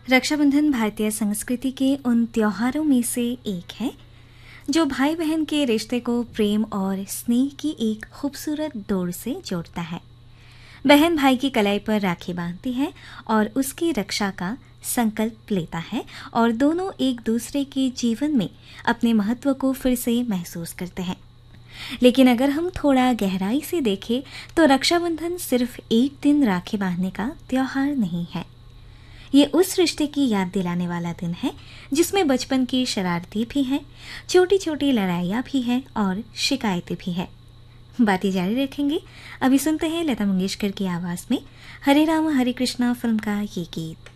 रक्षाबंधन भारतीय संस्कृति के उन त्योहारों में से एक है जो भाई बहन के रिश्ते को प्रेम और स्नेह की एक खूबसूरत डोर से जोड़ता है। बहन भाई की कलाई पर राखी बांधती है और उसकी रक्षा का संकल्प लेता है और दोनों एक दूसरे के जीवन में अपने महत्व को फिर से महसूस करते हैं। लेकिन अगर हम थोड़ा गहराई से देखें तो रक्षाबंधन सिर्फ एक दिन राखी बांधने का त्योहार नहीं है। ये उस रिश्ते की याद दिलाने वाला दिन है जिसमें बचपन की शरारतें भी हैं, छोटी छोटी लड़ाइयाँ भी हैं और शिकायतें भी हैं। बातें जारी रखेंगे। अभी सुनते हैं लता मंगेशकर की आवाज़ में हरे राम हरे कृष्णा फिल्म का ये गीत।